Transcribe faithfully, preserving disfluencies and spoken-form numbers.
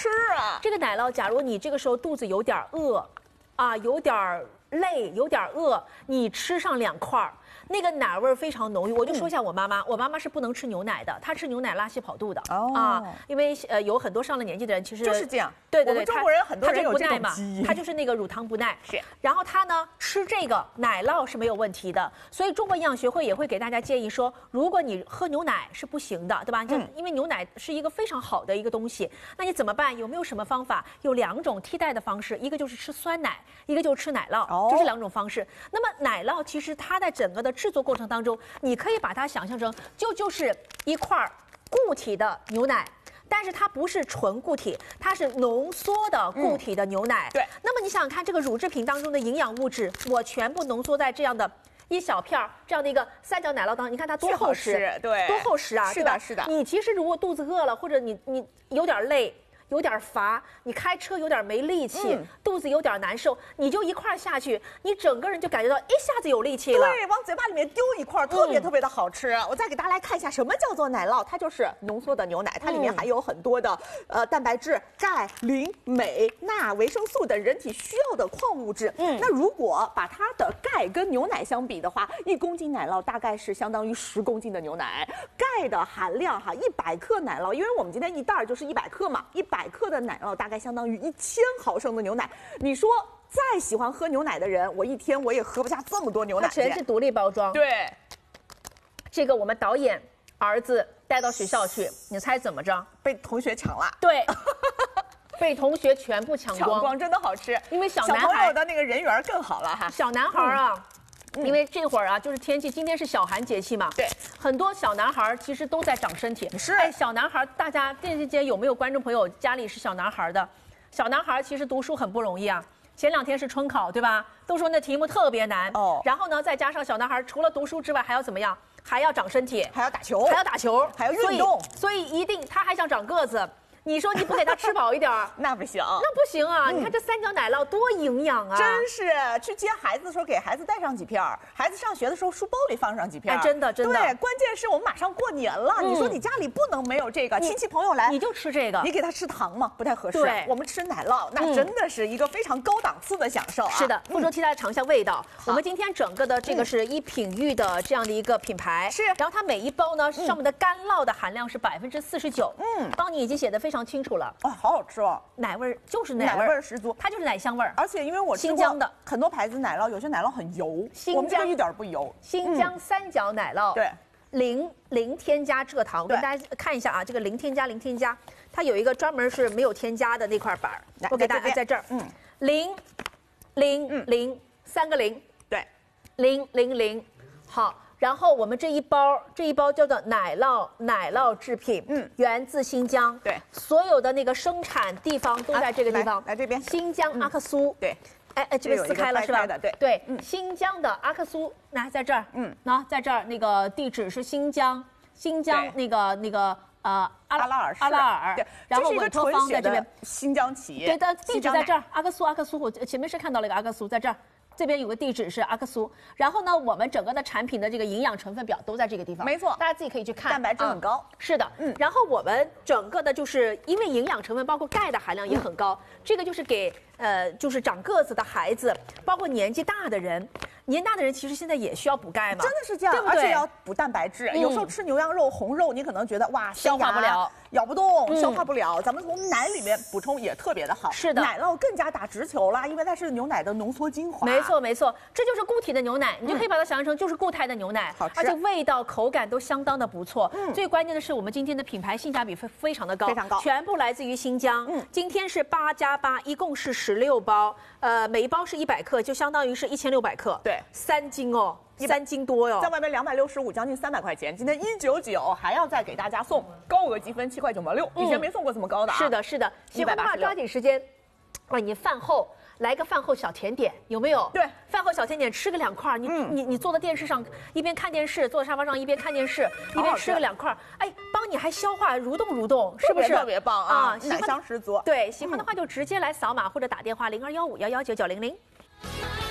吃啊！ 这个奶酪，假如你这个时候肚子有点饿，啊，有点累，有点饿，你吃上两块儿。 那个奶味儿非常浓郁，我就说一下我妈妈，嗯、我妈妈是不能吃牛奶的，她吃牛奶拉稀跑肚的、哦、啊，因为呃有很多上了年纪的人其实就是这样， 对对对， 我们中国人很多人有这种基因，她就是那个乳糖不耐， 是。 然后她呢吃这个奶酪是没有问题的，所以中国营养学会也会给大家建议说，如果你喝牛奶是不行的，对吧？就、嗯、因为牛奶是一个非常好的一个东西，那你怎么办？有没有什么方法？有两种替代的方式，一个就是吃酸奶，一个就是吃奶酪，哦、就这两种方式。那么奶酪其实它在整个的制作过程当中。 你可以把它想象成就就是一块固体的牛奶，但是它不是纯固体，它是浓缩的固体的牛奶。嗯、对。那么你想想看，这个乳制品当中的营养物质，我全部浓缩在这样的一小片儿这样的一个三角奶酪当中，你看它多厚实， 对， 多厚实啊！ 是的，是的。 你其实如果肚子饿了，或者你你有点累。 有点乏，你开车有点没力气，嗯、肚子有点难受，你就一块下去，你整个人就感觉到一下子有力气了。 对，往嘴巴里面丢一块，特别特别的好吃。嗯、我再给大家来看一下，什么叫做奶酪？它就是浓缩的牛奶，它里面含有很多的、嗯、呃蛋白质、钙、磷、镁、钠、维生素等人体需要的矿物质。嗯，那如果把它的钙跟牛奶相比的话，一公斤奶酪大概是相当于十公斤的牛奶。钙的含量哈，一百克奶酪，因为我们今天一袋就是一百克嘛，一百。 百克的奶酪大概相当于一千毫升的牛奶，你说再喜欢喝牛奶的人，我一天我也喝不下这么多牛奶。 它全是独立包装。 对， 这个我们导演儿子带到学校去，你猜怎么着？ 被同学抢了。 对，被同学全部抢光。 抢光真的好吃， 因为小男孩小朋友的那个人缘更好了哈。 小男孩啊。嗯 因为这会儿啊，就是天气，今天是小寒节气嘛， 对， 很多小男孩其实都在长身体。 是， 哎，小男孩，大家电视间有没有观众朋友家里是小男孩的？小男孩其实读书很不容易啊。前两天是春考，对吧？都说那题目特别难哦。然后呢，再加上小男孩除了读书之外，还要怎么样？还要长身体， 还要打球， 还要打球， 还要运动。 所以，所以一定他还想长个子。 你说你不给他吃饱一点儿， 那不行， 那不行啊！嗯、你看这三角奶酪多营养啊！ 真是去接孩子的时候给孩子带上几片儿，孩子上学的时候书包里放上几片儿。 哎，真的真的。 对，关键是我们马上过年了，嗯、你说你家里不能没有这个，亲戚朋友来你就吃这个， 你给他吃糖嘛不太合适。 对， 我们吃奶酪，那真的是一个非常高档次的享受啊！ 是的，不说替大家尝一下味道。我们今天整个的这个是一品玉的这样的一个品牌， 是。 然后它每一包呢上面的干酪的含量是百分之四十九，嗯，帮你已经写的非常清楚了。 好好吃哦， 奶味儿就是奶味儿十足， 它就是奶香味儿。 而且因为我新疆的很多牌子奶酪，有些奶酪很油， 新疆我们这个一点不油。 新疆三角奶酪， 对， 零零添加蔗糖。我给大家看一下啊，这个零添加零添加，它有一个专门是没有添加的那块板儿，我给大家在这儿，嗯，零零零三个零， 对， 零零零，好。 然后我们这一包，这一包叫做奶酪奶酪制品，嗯，源自新疆， 对， 所有的那个生产地方都在这个地方， 来这边， 新疆阿克苏， 对， 哎哎，这边撕开了是吧？ 对对，新疆的阿克苏，那在这儿，嗯，那在这儿那个地址是新疆，新疆那个那个呃阿拉尔阿拉尔， 对， 然后委托方在这边， 新疆企业， 对的，地址在这儿，阿克苏阿克苏，我前面是看到了一个阿克苏在这儿。 这边有个地址是阿克苏，然后呢，我们整个的产品的这个营养成分表都在这个地方， 没错， 大家自己可以去看， 蛋白质很高， 嗯、是的，嗯，然后我们整个的就是因为营养成分包括钙的含量也很高，嗯、这个就是给呃就是长个子的孩子，包括年纪大的人，年大的人其实现在也需要补钙嘛， 真的是这样， 对不对？ 而且要补蛋白质，嗯、有时候吃牛羊肉、红肉，你可能觉得哇消化不了， 咬不动，嗯、消化不了，咱们从奶里面补充也特别的好， 是的， 奶酪更加打直球啦，因为它是牛奶的浓缩精华， 没错没错，这。 这就是固体的牛奶，你就可以把它想象成就是固态的牛奶， 好吃， 而且味道、口感都相当的不错。嗯，最关键的是我们今天的品牌性价比非非常的高， 非常高， 全部来自于新疆。嗯，今天是八加八，一共是十六包，呃，每一包是一百克，就相当于是一千六百克， 对， 三斤哦。 三斤多哟， 在外面两百六十五，将近三百块钱。今天一九九，还要再给大家送高额积分七块九毛六，以前没送过这么高的啊。 是的，是的，喜欢的话抓紧时间，啊，你饭后来个饭后小甜点，有没有？ 对， 饭后小甜点吃个两块，你、嗯、你你坐在电视上一边看电视，坐在沙发上一边看电视，一边吃个两块，哎，帮你还消化蠕动蠕动，是不是？ 特别棒啊，啊奶香十足。 对，喜欢的话就直接来扫码或者打电话零二幺五幺幺九九零零。